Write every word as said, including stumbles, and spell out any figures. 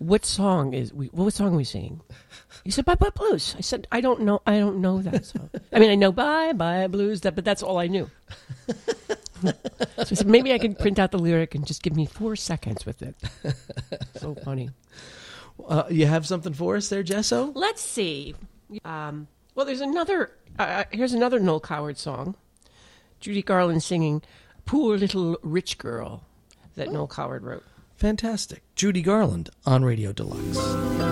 what song is we? What song are we singing? He said, "Bye Bye Blues." I said, "I don't know. I don't know that song. I mean, I know Bye Bye Blues, that, but that's all I knew." So I said, maybe I could print out the lyric and just give me four seconds with it. So funny. Uh, you have something for us there, Jesso? Let's see. Um, well, there's another. Uh, here's another Noel Coward song. Judy Garland singing "Poor Little Rich Girl" that oh. Noel Coward wrote. Fantastic. Judy Garland on Radio Deluxe.